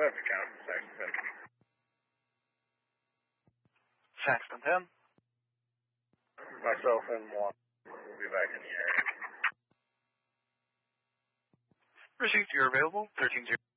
That's Captain Saxton. Saxton 10. Myself and one will be back in the area. Received, you're available. 13-0.